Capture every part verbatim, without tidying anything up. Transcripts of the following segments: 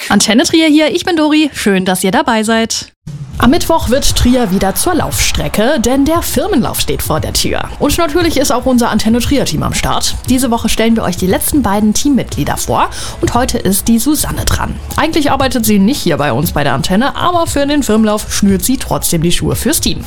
Antenne Trier hier, ich bin Dori. Schön, dass ihr dabei seid. Am Mittwoch wird Trier wieder zur Laufstrecke, denn der Firmenlauf steht vor der Tür. Und natürlich ist auch unser Antenne Trier-Team am Start. Diese Woche stellen wir euch die letzten beiden Teammitglieder vor und heute ist die Susanne dran. Eigentlich arbeitet sie nicht hier bei uns bei der Antenne, aber für den Firmenlauf schnürt sie trotzdem die Schuhe fürs Team.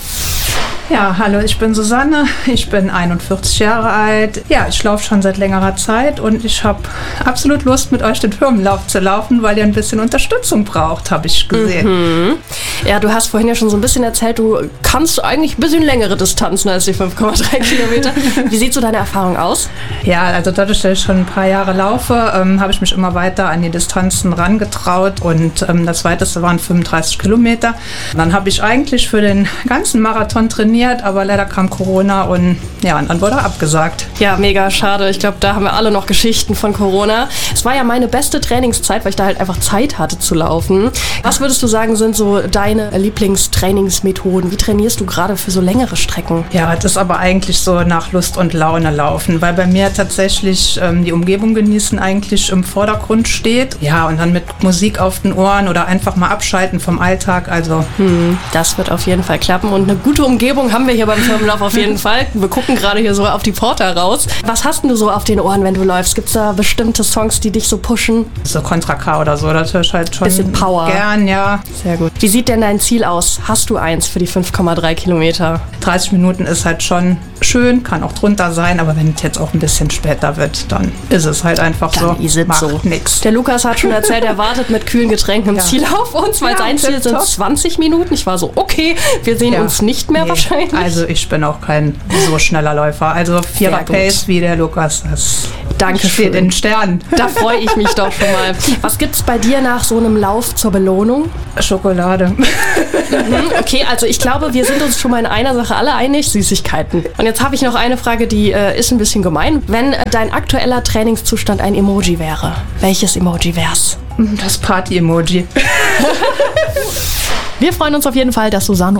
Ja, hallo, ich bin Susanne, ich bin einundvierzig Jahre alt. Ja, ich laufe schon seit längerer Zeit und ich habe absolut Lust, mit euch den Firmenlauf zu laufen, weil ihr ein bisschen Unterstützung braucht, habe ich gesehen. Mhm. Ja, du hast vorhin ja schon so ein bisschen erzählt, du kannst eigentlich ein bisschen längere Distanzen als die fünf Komma drei Kilometer. Wie sieht so deine Erfahrung aus? Ja, also dadurch, dass ich schon ein paar Jahre laufe, ähm, habe ich mich immer weiter an die Distanzen rangetraut und ähm, das weiteste waren fünfunddreißig Kilometer. Dann habe ich eigentlich für den ganzen Marathon trainiert, aber leider kam Corona und ja, und dann wurde er abgesagt. Ja, mega schade. Ich glaube, da haben wir alle noch Geschichten von Corona. Es war ja meine beste Trainingszeit, weil ich da halt einfach Zeit hatte zu laufen. Was würdest du sagen, sind so deine Lieblingstrainingsmethoden? Wie trainierst du gerade für so längere Strecken? Ja, das ist aber eigentlich so nach Lust und Laune laufen, weil bei mir tatsächlich ähm, die Umgebung genießen eigentlich im Vordergrund steht. Ja, und dann mit Musik auf den Ohren oder einfach mal abschalten vom Alltag. Also hm, das wird auf jeden Fall klappen und eine gute Umgebung haben wir hier beim Firmenlauf auf jeden Fall. Wir gucken gerade hier so auf die Porta raus. Was hast denn du so auf den Ohren, wenn du läufst? Gibt es da bestimmte Songs, die dich so pushen? So Contra K oder so, das höre ich halt schon bisschen Power. Gern, ja. Sehr gut. Wie sieht denn dein Ziel aus? Hast du eins für die fünf Komma drei Kilometer? dreißig Minuten ist halt schon schön, kann auch drunter sein, aber wenn es jetzt auch ein bisschen später wird, dann ist es halt einfach dann so. Ist es Macht so. Nix. Der Lukas hat schon erzählt, er wartet mit kühlen Getränken im Ja. Ziel auf uns, weil Ja, sein Ziel sind top. zwanzig Minuten. Ich war so, okay, wir sehen Ja. uns nicht mehr Nee, wahrscheinlich. Also ich bin auch kein so schneller Läufer. Also Vierer Sehr gut. Pace wie der Lukas, das Danke steht schön. in den Sternen. Da freue ich mich doch schon mal. Was gibt's bei dir nach so einem Lauf zur Belohnung? Schokolade. Mhm, okay, also ich glaube, wir sind uns schon mal in einer Sache alle einig, Süßigkeiten. Und jetzt habe ich noch eine Frage, die äh, ist ein bisschen gemein. Wenn äh, dein aktueller Trainingszustand ein Emoji wäre, welches Emoji wär's? Das Party-Emoji. Wir freuen uns auf jeden Fall, dass Susanne